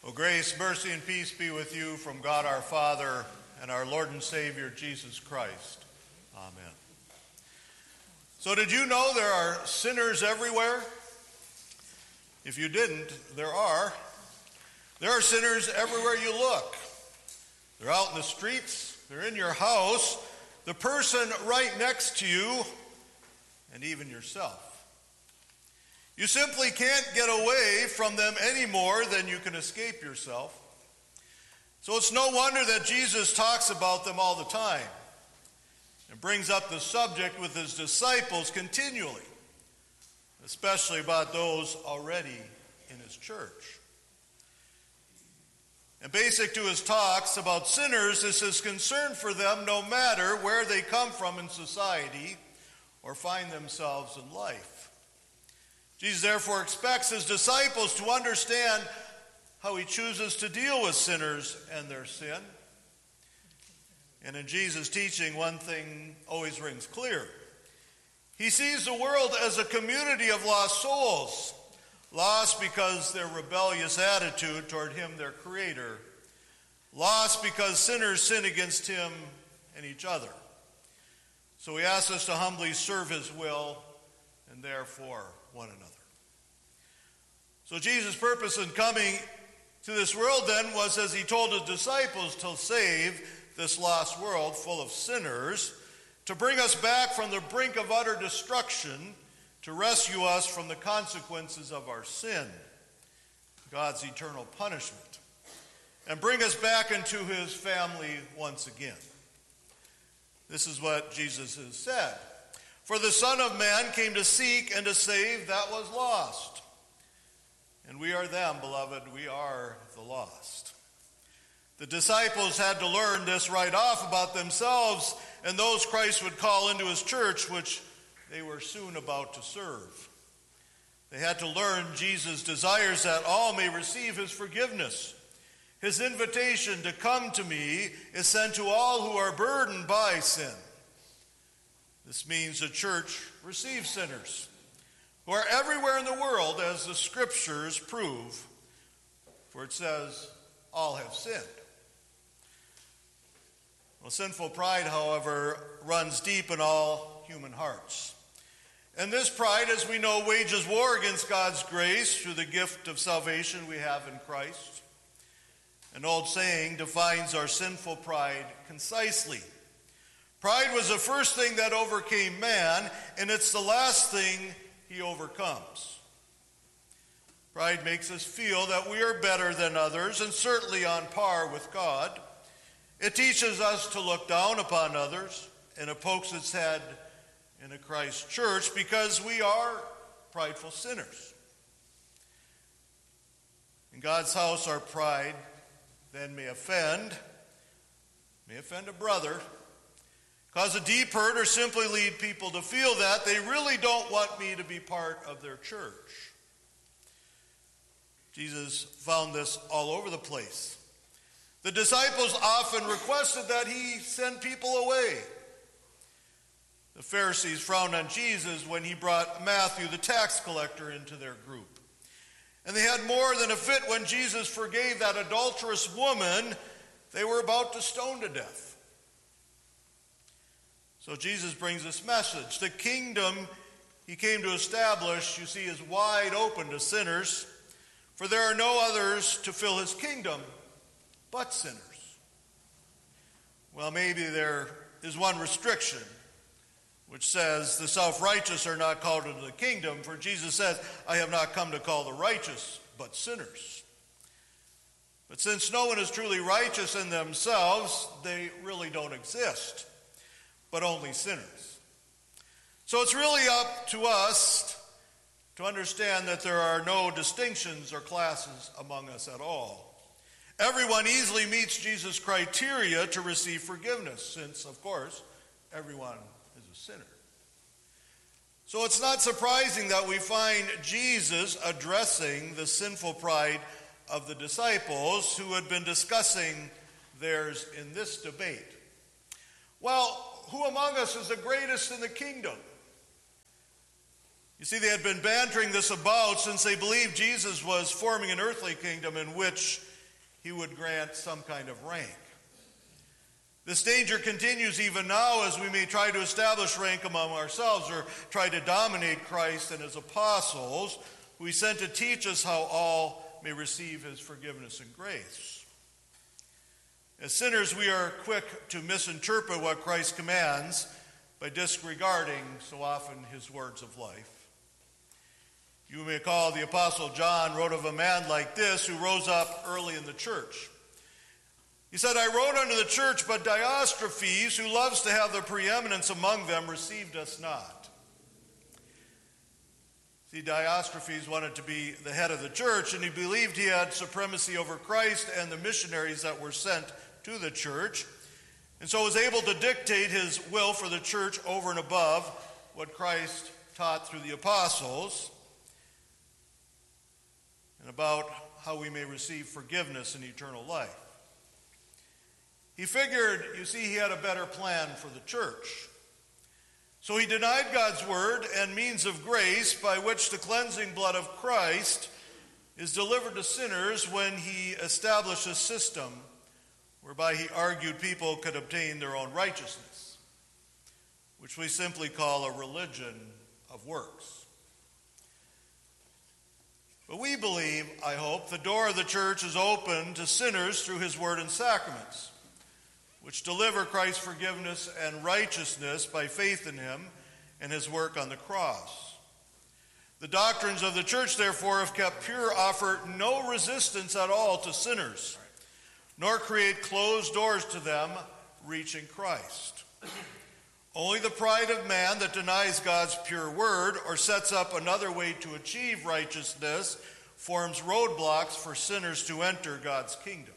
Well, grace, mercy, and peace be with you from God our Father and our Lord and Savior, Jesus Christ. Amen. So did you know there are sinners everywhere? If you didn't, there are. There are sinners everywhere you look. They're out in the streets, they're in your house, the person right next to you, and even yourself. You simply can't get away from them any more than you can escape yourself. So it's no wonder that Jesus talks about them all the time and brings up the subject with his disciples continually, especially about those already in his church. And basic to his talks about sinners is his concern for them no matter where they come from in society or find themselves in life. Jesus therefore expects his disciples to understand how he chooses to deal with sinners and their sin. And in Jesus' teaching, one thing always rings clear. He sees the world as a community of lost souls, lost because their rebellious attitude toward him, their Creator, lost because sinners sin against him and each other. So he asks us to humbly serve his will and therefore one another. So Jesus' purpose in coming to this world then was, as he told his disciples, to save this lost world full of sinners, to bring us back from the brink of utter destruction, to rescue us from the consequences of our sin, God's eternal punishment, and bring us back into his family once again. This is what Jesus has said. For the Son of Man came to seek and to save that was lost. And we are them, beloved, we are the lost. The disciples had to learn this right off about themselves and those Christ would call into his church, which they were soon about to serve. They had to learn Jesus desires that all may receive his forgiveness. His invitation to come to me is sent to all who are burdened by sin. This means the church receives sinners who are everywhere in the world, as the scriptures prove, for it says, all have sinned. Well, sinful pride, however, runs deep in all human hearts. And this pride, as we know, wages war against God's grace through the gift of salvation we have in Christ. An old saying defines our sinful pride concisely. Pride was the first thing that overcame man, and it's the last thing he overcomes. Pride makes us feel that we are better than others and certainly on par with God. It teaches us to look down upon others, and it pokes its head into Christ's church because we are prideful sinners. In God's house, our pride then may offend a brother, cause a deep hurt, or simply lead people to feel that they really don't want me to be part of their church. Jesus found this all over the place. The disciples often requested that he send people away. The Pharisees frowned on Jesus when he brought Matthew, the tax collector, into their group. And they had more than a fit when Jesus forgave that adulterous woman they were about to stone to death. So Jesus brings this message. The kingdom he came to establish, you see, is wide open to sinners, for there are no others to fill his kingdom but sinners. Well, maybe there is one restriction, which says the self-righteous are not called into the kingdom, for Jesus says, I have not come to call the righteous, but sinners. But since no one is truly righteous in themselves, they really don't exist, but only sinners. So it's really up to us to understand that there are no distinctions or classes among us at all. Everyone easily meets Jesus' criteria to receive forgiveness, since, of course, everyone is a sinner. So it's not surprising that we find Jesus addressing the sinful pride of the disciples who had been discussing theirs in this debate. Well, who among us is the greatest in the kingdom? You see, they had been bantering this about since they believed Jesus was forming an earthly kingdom in which he would grant some kind of rank. This danger continues even now as we may try to establish rank among ourselves or try to dominate Christ and his apostles, who he sent to teach us how all may receive his forgiveness and grace. As sinners, we are quick to misinterpret what Christ commands by disregarding so often his words of life. You may recall the Apostle John wrote of a man like this who rose up early in the church. He said, I wrote unto the church, but Diotrephes, who loves to have the preeminence among them, received us not. See, Diotrephes wanted to be the head of the church, and he believed he had supremacy over Christ and the missionaries that were sent to the church, and so was able to dictate his will for the church over and above what Christ taught through the apostles, and about how we may receive forgiveness and eternal life. He figured, you see, he had a better plan for the church. So he denied God's word and means of grace by which the cleansing blood of Christ is delivered to sinners when he established a system whereby he argued people could obtain their own righteousness, which we simply call a religion of works. But we believe, I hope, the door of the church is open to sinners through his word and sacraments, which deliver Christ's forgiveness and righteousness by faith in him and his work on the cross. The doctrines of the church, therefore, if kept pure, offer no resistance at all to sinners, nor create closed doors to them reaching Christ. Only the pride of man that denies God's pure word or sets up another way to achieve righteousness forms roadblocks for sinners to enter God's kingdom.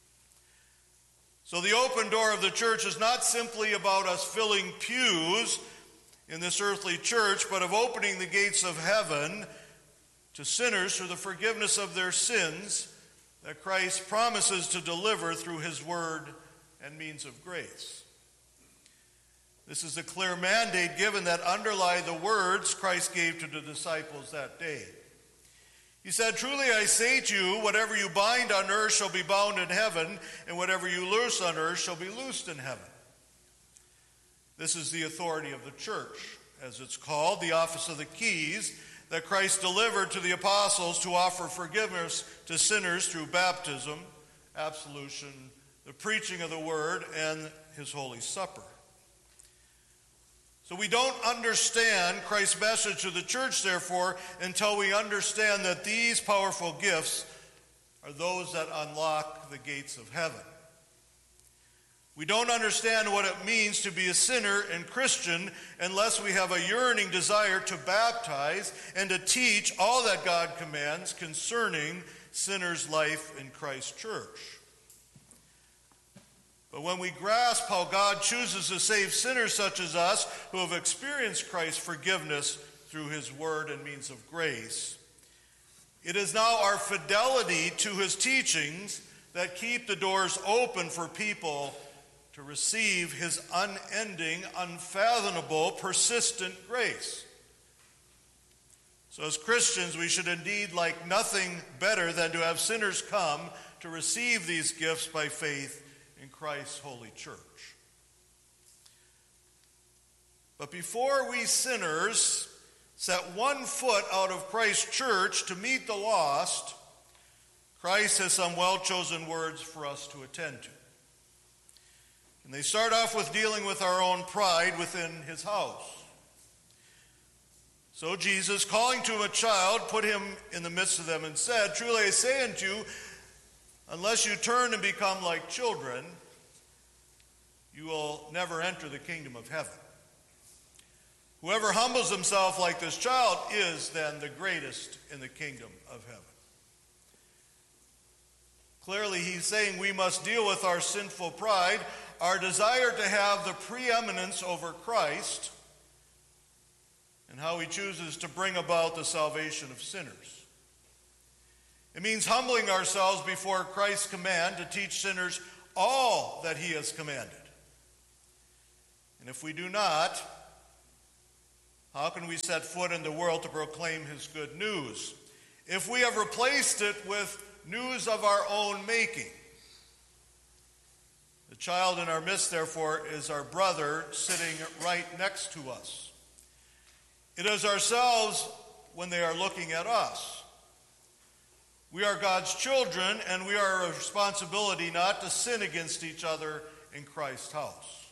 So the open door of the church is not simply about us filling pews in this earthly church, but of opening the gates of heaven to sinners through the forgiveness of their sins that Christ promises to deliver through his word and means of grace. This is the clear mandate given that underlie the words Christ gave to the disciples that day. He said, truly I say to you, whatever you bind on earth shall be bound in heaven, and whatever you loose on earth shall be loosed in heaven. This is the authority of the church, as it's called, the office of the keys that Christ delivered to the apostles to offer forgiveness to sinners through baptism, absolution, the preaching of the word, and his holy supper. So we don't understand Christ's message to the church, therefore, until we understand that these powerful gifts are those that unlock the gates of heaven. We don't understand what it means to be a sinner and Christian unless we have a yearning desire to baptize and to teach all that God commands concerning sinners' life in Christ's church. But when we grasp how God chooses to save sinners such as us who have experienced Christ's forgiveness through his word and means of grace, it is now our fidelity to his teachings that keep the doors open for people to receive his unending, unfathomable, persistent grace. So as Christians, we should indeed like nothing better than to have sinners come to receive these gifts by faith in Christ's holy church. But before we sinners set one foot out of Christ's church to meet the lost, Christ has some well-chosen words for us to attend to. And they start off with dealing with our own pride within his house. So Jesus, calling to him a child, put him in the midst of them and said, truly I say unto you, unless you turn and become like children, you will never enter the kingdom of heaven. Whoever humbles himself like this child is then the greatest in the kingdom of heaven. Clearly, he's saying we must deal with our sinful pride, our desire to have the preeminence over Christ, and how he chooses to bring about the salvation of sinners. It means humbling ourselves before Christ's command to teach sinners all that he has commanded. And if we do not, how can we set foot in the world to proclaim his good news? If we have replaced it with news of our own making. The child in our midst, therefore, is our brother sitting right next to us. It is ourselves when they are looking at us. We are God's children, and we are a responsibility not to sin against each other in Christ's house.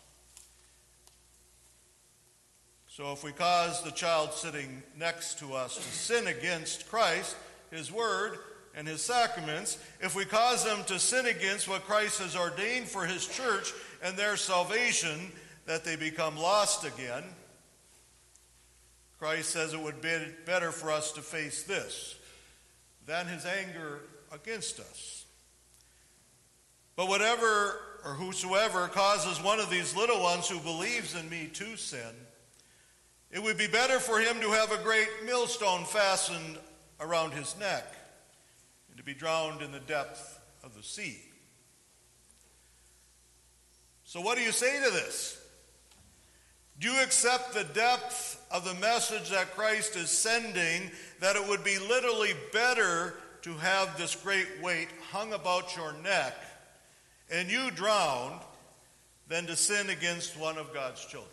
So if we cause the child sitting next to us to sin against Christ, his word, and his sacraments, if we cause them to sin against what Christ has ordained for his church and their salvation, that they become lost again, Christ says it would be better for us to face this than his anger against us. But whatever or whosoever causes one of these little ones who believes in me to sin, it would be better for him to have a great millstone fastened around his neck and to be drowned in the depth of the sea. So what do you say to this? Do you accept the depth of the message that Christ is sending, that it would be literally better to have this great weight hung about your neck and you drowned than to sin against one of God's children?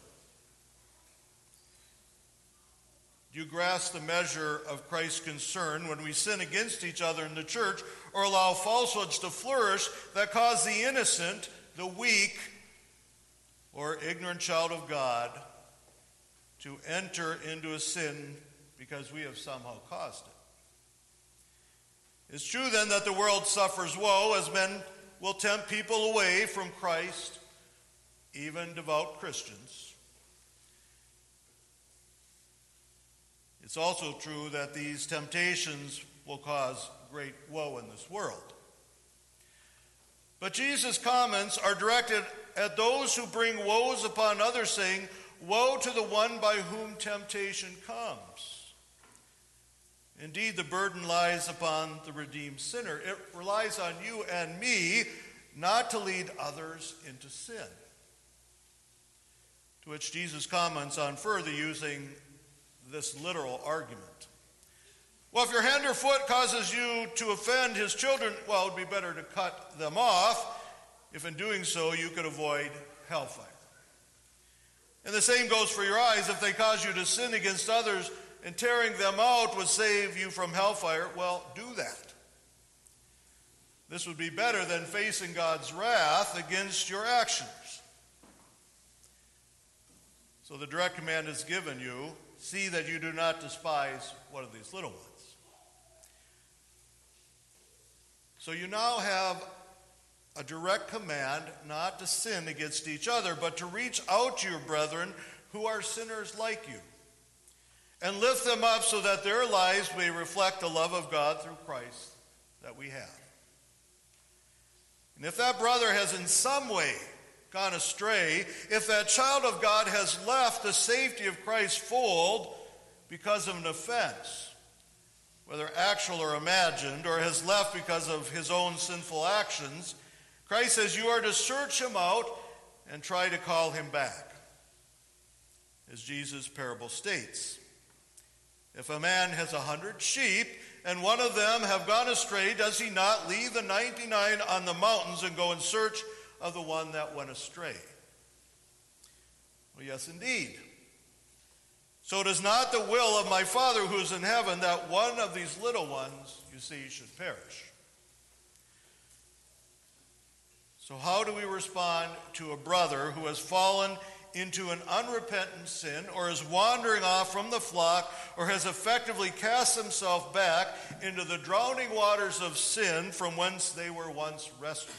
Do you grasp the measure of Christ's concern when we sin against each other in the church or allow falsehoods to flourish that cause the innocent, the weak, or ignorant child of God to enter into a sin because we have somehow caused it? It's true then that the world suffers woe as men will tempt people away from Christ, even devout Christians. It's also true that these temptations will cause great woe in this world. But Jesus' comments are directed at those who bring woes upon others, saying, "Woe to the one by whom temptation comes." Indeed, the burden lies upon the redeemed sinner. It relies on you and me not to lead others into sin. To which Jesus comments on further using this literal argument. Well, if your hand or foot causes you to offend his children, well, it would be better to cut them off, if in doing so you could avoid hellfire. And the same goes for your eyes. If they cause you to sin against others and tearing them out would save you from hellfire, well, do that. This would be better than facing God's wrath against your actions. So the direct command is given you: see that you do not despise one of these little ones. So you now have a direct command not to sin against each other, but to reach out to your brethren who are sinners like you, and lift them up so that their lives may reflect the love of God through Christ that we have. And if that brother has in some way gone astray, if that child of God has left the safety of Christ's fold because of an offense, whether actual or imagined, or has left because of his own sinful actions, Christ says you are to search him out and try to call him back. As Jesus' parable states, if a man has 100 sheep and one of them have gone astray, does he not leave the 99 on the mountains and go in search of the one that went astray? Well, yes, indeed. So it is not the will of my Father who is in heaven that one of these little ones, you see, should perish. So how do we respond to a brother who has fallen into an unrepentant sin, or is wandering off from the flock, or has effectively cast himself back into the drowning waters of sin from whence they were once rescued?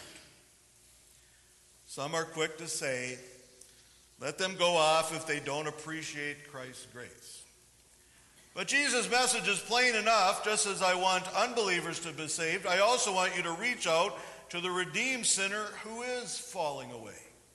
Some are quick to say, let them go off if they don't appreciate Christ's grace. But Jesus' message is plain enough. Just as I want unbelievers to be saved, I also want you to reach out to the redeemed sinner who is falling away.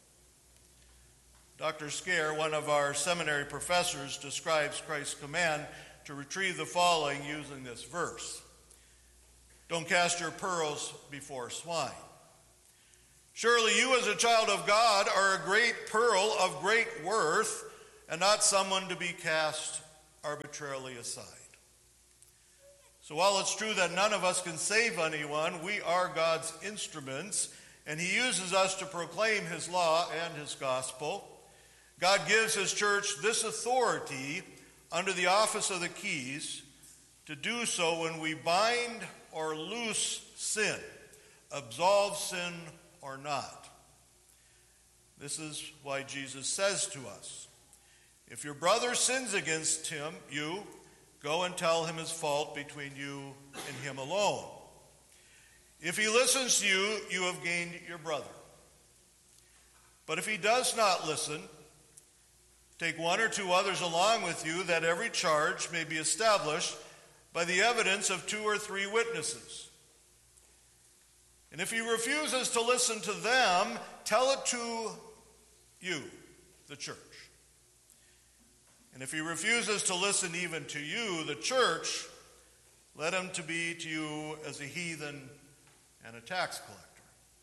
Dr. Scare, one of our seminary professors, describes Christ's command to retrieve the falling using this verse: don't cast your pearls before swine. Surely you as a child of God are a great pearl of great worth, and not someone to be cast arbitrarily aside. So while it's true that none of us can save anyone, we are God's instruments, and he uses us to proclaim his law and his gospel. God gives his church this authority under the office of the keys to do so when we bind or loose sin, absolve sin or not. This is why Jesus says to us, if your brother sins against you, go and tell him his fault between you and him alone. If he listens to you, you have gained your brother. But if he does not listen, take one or two others along with you, that every charge may be established by the evidence of 2 or 3 witnesses. And if he refuses to listen to them, tell it to you, the church. And if he refuses to listen even to you, the church, let him to be to you as a heathen and a tax collector.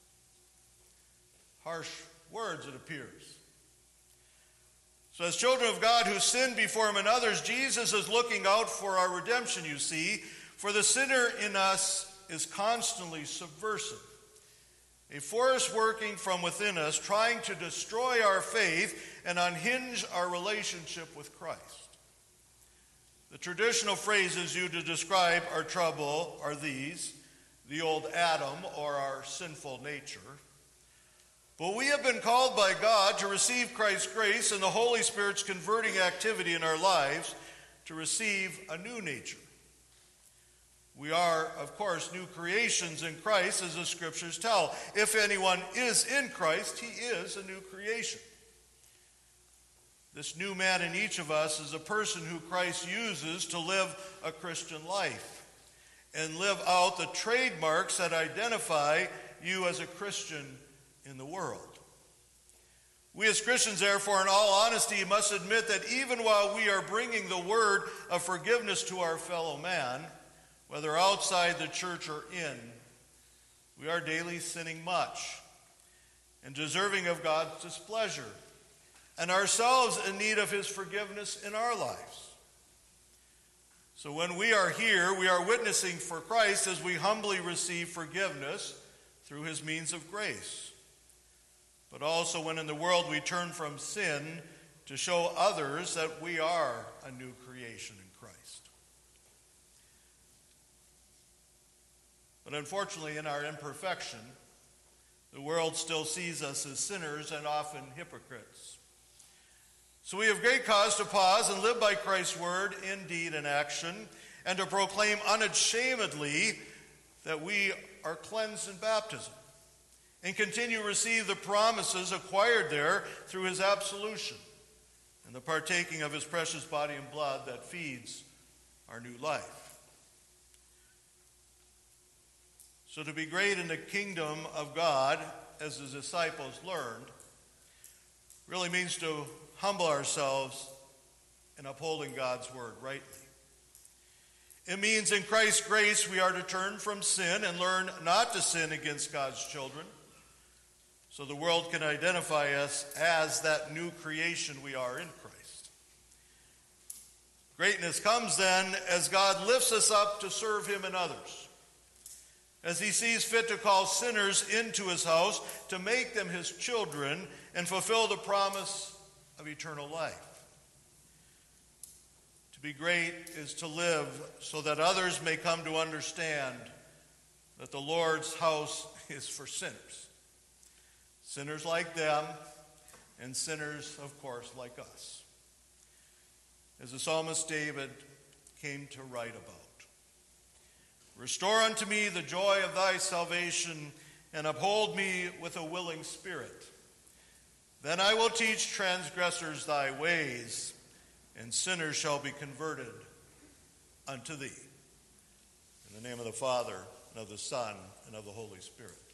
Harsh words, it appears. So as children of God who sin before him and others, Jesus is looking out for our redemption, you see. For the sinner in us is constantly subversive, a force working from within us, trying to destroy our faith and unhinge our relationship with Christ. The traditional phrases used to describe our trouble are these: the old Adam, or our sinful nature. But we have been called by God to receive Christ's grace and the Holy Spirit's converting activity in our lives to receive a new nature. We are, of course, new creations in Christ, as the Scriptures tell. If anyone is in Christ, he is a new creation. This new man in each of us is a person who Christ uses to live a Christian life and live out the trademarks that identify you as a Christian in the world. We as Christians, therefore, in all honesty, must admit that even while we are bringing the word of forgiveness to our fellow man, whether outside the church or in, we are daily sinning much and deserving of God's displeasure, and ourselves in need of his forgiveness in our lives. So when we are here, we are witnessing for Christ as we humbly receive forgiveness through his means of grace. But also when in the world we turn from sin to show others that we are a new creation in Christ. But unfortunately, in our imperfection, the world still sees us as sinners and often hypocrites. So we have great cause to pause and live by Christ's word in deed and action, and to proclaim unashamedly that we are cleansed in baptism, and continue to receive the promises acquired there through his absolution and the partaking of his precious body and blood that feeds our new life. So to be great in the kingdom of God, as the disciples learned, really means to humble ourselves in upholding God's word rightly. It means in Christ's grace we are to turn from sin and learn not to sin against God's children, so the world can identify us as that new creation we are in Christ. Greatness comes then as God lifts us up to serve him and others, as he sees fit to call sinners into his house to make them his children and fulfill the promise of eternal life. To be great is to live so that others may come to understand that the Lord's house is for sinners. Sinners like them, and sinners, of course, like us. As the psalmist David came to write about. Restore unto me the joy of thy salvation, and uphold me with a willing spirit. Then I will teach transgressors thy ways, and sinners shall be converted unto thee. In the name of the Father, and of the Son, and of the Holy Spirit.